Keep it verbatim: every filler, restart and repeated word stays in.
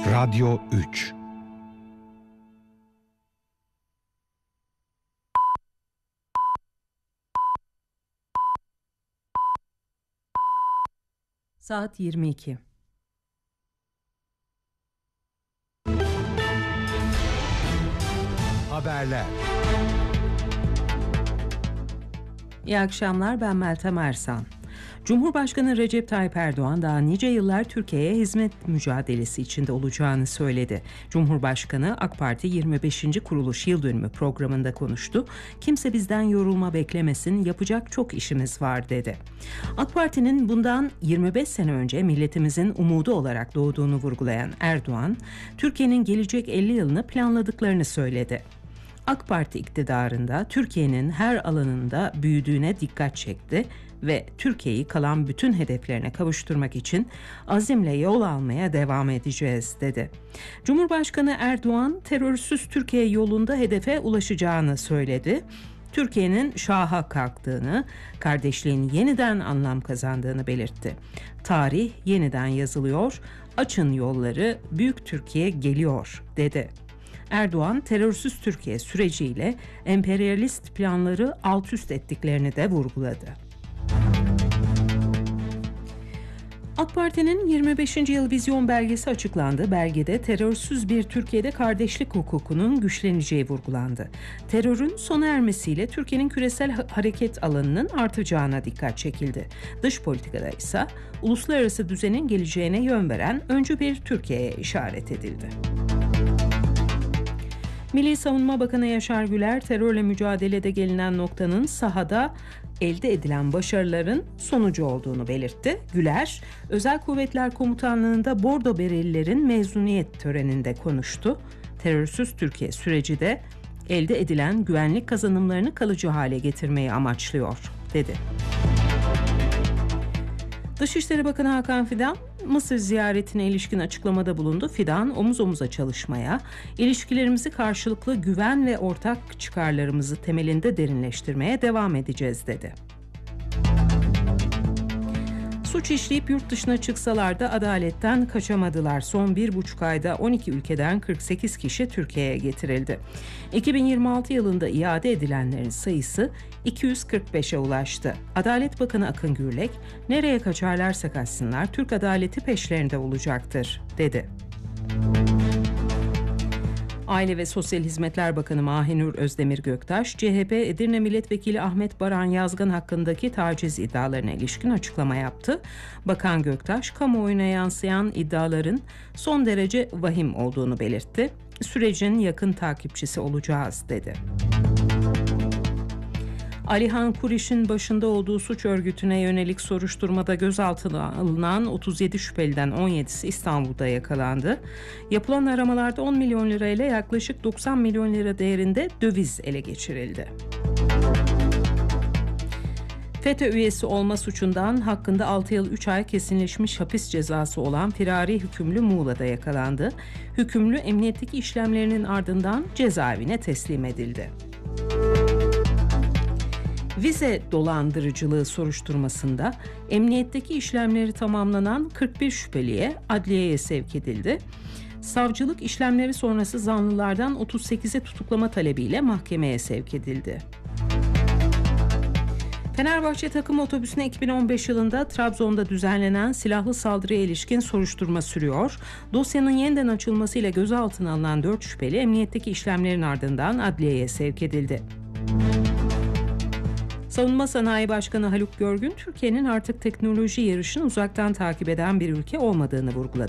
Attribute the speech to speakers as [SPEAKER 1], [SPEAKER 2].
[SPEAKER 1] Radyo üç.
[SPEAKER 2] Saat yirmi iki.
[SPEAKER 1] Haberler.
[SPEAKER 2] İyi akşamlar, ben Meltem Ersan. Cumhurbaşkanı Recep Tayyip Erdoğan daha nice yıllar Türkiye'ye hizmet mücadelesi içinde olacağını söyledi. Cumhurbaşkanı AK Parti yirmi beşinci kuruluş yıl dönümü programında konuştu. Kimse bizden yorulma beklemesin, yapacak çok işimiz var dedi. AK Parti'nin bundan yirmi beş sene önce milletimizin umudu olarak doğduğunu vurgulayan Erdoğan, Türkiye'nin gelecek elli yılını planladıklarını söyledi. AK Parti iktidarında Türkiye'nin her alanında büyüdüğüne dikkat çekti ve Türkiye'yi kalan bütün hedeflerine kavuşturmak için azimle yol almaya devam edeceğiz dedi. Cumhurbaşkanı Erdoğan, terörsüz Türkiye yolunda hedefe ulaşacağını söyledi. Türkiye'nin şaha kalktığını, kardeşliğin yeniden anlam kazandığını belirtti. Tarih yeniden yazılıyor, açın yolları, büyük Türkiye geliyor dedi. Erdoğan, terörsüz Türkiye süreciyle emperyalist planları alt üst ettiklerini de vurguladı. AK Parti'nin yirmi beşinci yıl vizyon belgesi açıklandı. Belgede terörsüz bir Türkiye'de kardeşlik hukukunun güçleneceği vurgulandı. Terörün sona ermesiyle Türkiye'nin küresel hareket alanının artacağına dikkat çekildi. Dış politikada ise uluslararası düzenin geleceğine yön veren öncü bir Türkiye'ye işaret edildi. Milli Savunma Bakanı Yaşar Güler, terörle mücadelede gelinen noktanın sahada elde edilen başarıların sonucu olduğunu belirtti. Güler, Özel Kuvvetler Komutanlığı'nda Bordo Berelilerin mezuniyet töreninde konuştu. Terörsüz Türkiye süreci de elde edilen güvenlik kazanımlarını kalıcı hale getirmeyi amaçlıyor, dedi. Dışişleri Bakanı Hakan Fidan, Mısır ziyaretine ilişkin açıklamada bulundu. Fidan, omuz omuza çalışmaya, ilişkilerimizi karşılıklı güven ve ortak çıkarlarımızı temelinde derinleştirmeye devam edeceğiz dedi. Suç işleyip yurt dışına çıksalar da adaletten kaçamadılar. Son bir buçuk ayda on iki ülkeden kırk sekiz kişi Türkiye'ye getirildi. iki bin yirmi altı yılında iade edilenlerin sayısı iki yüz kırk beşe ulaştı. Adalet Bakanı Akın Gürlek, nereye kaçarlarsa kaçsınlar Türk adaleti peşlerinde olacaktır, dedi. Aile ve Sosyal Hizmetler Bakanı Mahinur Özdemir Göktaş, C H P Edirne Milletvekili Ahmet Baran Yazgan hakkındaki taciz iddialarına ilişkin açıklama yaptı. Bakan Göktaş, kamuoyuna yansıyan iddiaların son derece vahim olduğunu belirtti. Sürecin yakın takipçisi olacağız, dedi. Alihan Kuriş'in başında olduğu suç örgütüne yönelik soruşturmada gözaltına alınan otuz yedi şüpheliden on yedisi İstanbul'da yakalandı. Yapılan aramalarda on milyon lirayla yaklaşık doksan milyon lira değerinde döviz ele geçirildi. FETÖ üyesi olma suçundan hakkında altı yıl üç ay kesinleşmiş hapis cezası olan firari hükümlü Muğla'da yakalandı. Hükümlü emniyetteki işlemlerinin ardından cezaevine teslim edildi. Vize dolandırıcılığı soruşturmasında emniyetteki işlemleri tamamlanan kırk bir şüpheliye adliyeye sevk edildi. Savcılık işlemleri sonrası zanlılardan otuz sekize tutuklama talebiyle mahkemeye sevk edildi. Fenerbahçe takım otobüsüne iki bin on beş yılında Trabzon'da düzenlenen silahlı saldırıya ilişkin soruşturma sürüyor. Dosyanın yeniden açılmasıyla gözaltına alınan dört şüpheli emniyetteki işlemlerin ardından adliyeye sevk edildi. Savunma Sanayi Başkanı Haluk Görgün, Türkiye'nin artık teknoloji yarışını uzaktan takip eden bir ülke olmadığını vurguladı.